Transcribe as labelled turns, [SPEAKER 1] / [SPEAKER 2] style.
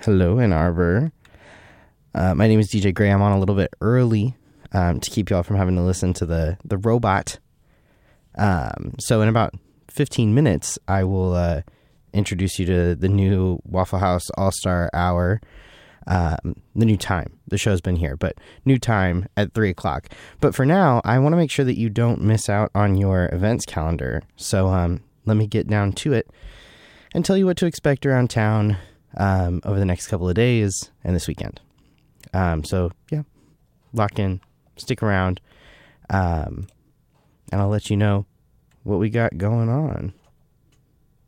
[SPEAKER 1] Hello, Ann Arbor. My name is DJ Gray. I'm on a little bit early to keep y'all from having to listen to the robot. So in about 15 minutes, I will introduce you to the new Waffle House All-Star Hour. The new time. The show's been here, but new time at 3 o'clock. But for now, I want to make sure that you don't miss out on your events calendar. So let me get down to it and tell you what to expect around town over the next couple of days and this weekend. So yeah, lock in, stick around, and I'll let you know what we got going on.